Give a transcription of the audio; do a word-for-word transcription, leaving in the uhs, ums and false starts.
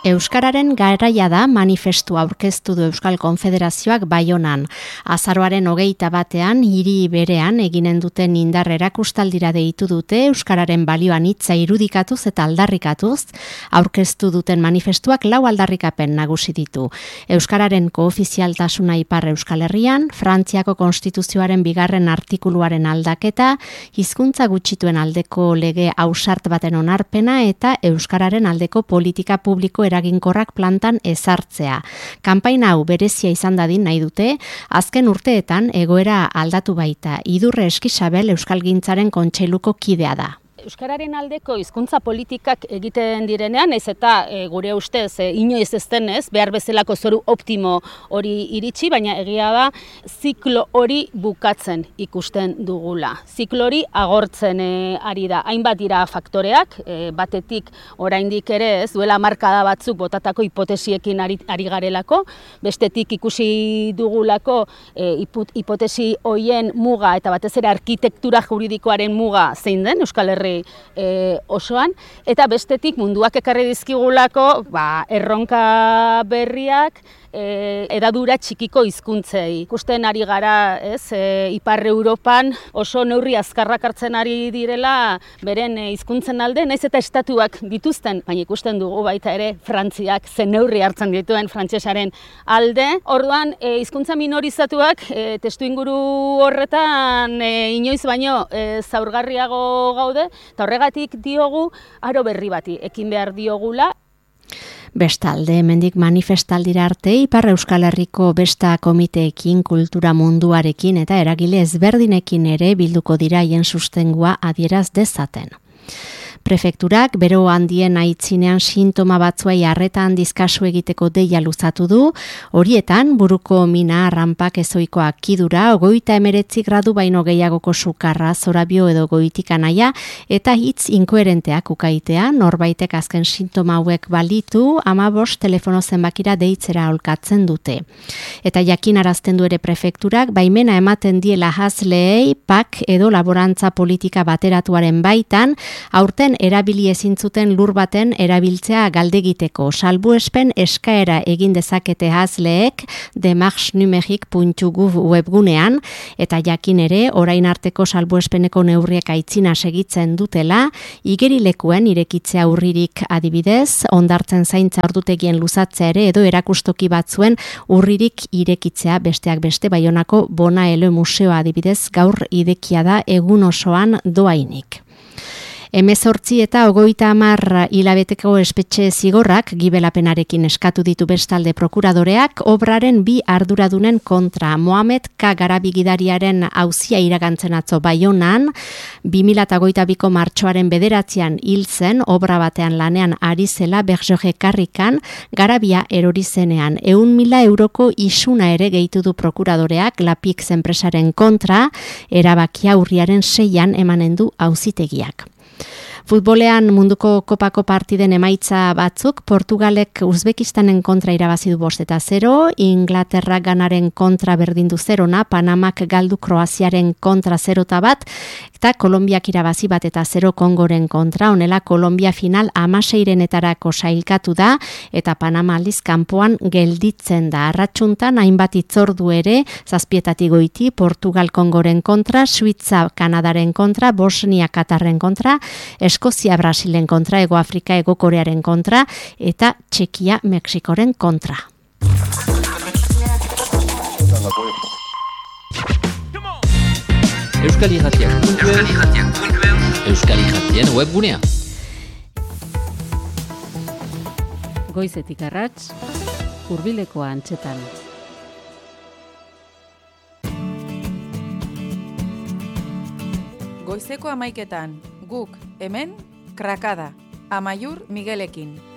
Euskararen garaia da manifestua aurkeztu du Euskal Konfederazioak Baionan. Azaroaren hogeita batean, hiri berean eginen duten indar erakustaldira deitu dute Euskararen balioan hitza irudikatuz eta aldarrikatuz, aurkeztu duten manifestuak lau aldarrikapen nagusi ditu. Euskararen koofizialtasuna ipar Euskal Herrian, Frantziako Konstituzioaren bigarren artikuluaren aldaketa, hizkuntza gutxituen aldeko lege ausart baten onarpena eta Euskararen aldeko politika publiko eraginkorrak plantan ezartzea. Kanpaina hau berezia izan dadin nahi dute, azken urteetan egoera aldatu baita. Idurre Eskisabel Euskalgintzaren kontseiluko kidea da. Euskararen aldeko hizkuntza politikak egiten direnean, ez eta e, gure ustez e, inoiz ez denez, behar bezalako zoru optimo hori iritsi, baina egia da ziklo hori bukatzen ikusten dugula. Ziklo hori agortzen e, ari da. Hainbat dira faktoreak, e, batetik oraindik ere ez duela markada batzuk botatako hipotesiekin ari, ari garelako, bestetik ikusi dugulako e, hipotesi hoien muga eta batez ere arkitektura juridikoaren muga zein den Euskal Herri E, osoan, eta bestetik munduak ekarri dizkigulako ba, erronka berriak e, edadura txikiko hizkuntzei. Ikusten ari gara, ez, e, Ipar Europan oso neurri azkarrak hartzen ari direla beren hizkuntzen alde, naiz eta estatuak dituzten, baina ikusten dugu baita ere Frantziak zen neurri hartzen dituen frantsesaren alde. Orduan, e, hizkuntza minorizatuak e, testuinguru horretan e, inoiz baino e, zaurgarriago gaude, eta horregatik diogu aro berri bati ekin behar diogula. Bestalde, hemendik manifestaldira arte Ipar Euskal Herriko besta komiteekin, kultura munduarekin eta eragile ezberdinekin ere bilduko dira haien sustengua adieraz dezaten. Prefekturak bero handien aitzinean sintoma batzuei arreta handiz kasu egiteko deia luzatu du, horietan buruko mina, arranpak, ezoikoa kidura, ogoita emeretzi gradu baino gehiagoko sukarra, zorabio edo goitika naia, eta hitz inkoherenteak ukaitea, norbaitek azken sintoma hauek balitu, amabost telefono zenbakira deitzera aholkatzen dute. Eta jakinarazten du ere prefekturak, baimena ematen diela hazleei, pak edo laborantza politika bateratuaren baitan, aurten erabili ezin zuten lur baten erabiltzea galdegiteko. Salbuespen eskaera egin dezakete hazleek demarchnumeric puntu gouv webgunean, eta jakin ere orain arteko salbuespeneko neurriek aitzina segitzen dutela, igerilekuen irekitzea urririk adibidez, ondartzen zaintza ordutegien luzatzea ere edo erakustoki batzuen urririk irekitzea besteak beste Baionako Bona Ele Museoa adibidez gaur idekia da egun osoan doainik. Hemezortzi eta hogeita hamar hilabeteko espetxe zigorrak gibelapenarekin eskatu ditu bestalde prokuradoreak obraren bi arduradunen kontra. Mohamed K. Garabigidariaren auzia iragantzen atzo Baionan, bi mila hogeita biko martxoaren bederatzean hil zen obra batean lanean ari zela Bergeje Karrikan Garabia erori zenean. Ehun mila euroko isuna ere gehitu du prokuradoreak Lapix enpresaren kontra, erabakia urriaren seian emanen du auzitegiak. Futbolean munduko kopako partiden emaitza batzuk, Portugalek Uzbekistanen kontra irabazi du bost eta zero, Inglaterra ganaren kontra berdindu zerona, Panamak galdu Kroaziaren kontra zerota bat, eta Kolonbiak irabazi bat eta zero Kongoren kontra, honela Kolombia final amaseirenetarako sailkatu da, eta Panama aldiz kanpoan gelditzen da. Arratsuntan hainbat itzordu ere, zazpietatik goiti, Portugal Kongoren kontra, Suitza Kanadaren kontra, Bosnia Katarren kontra, Eskozia Brasilen kontra, Ego Afrika Ego Korearen kontra eta Txekia Mexikoren kontra. Euskal Irratiak puntu eus, Euskal Irratien webgunea. Goizetik arrats, hurbileko antzetan. Goizeko hamaiketan, guk, hemen, Krakada, Amaiur Miguelekin.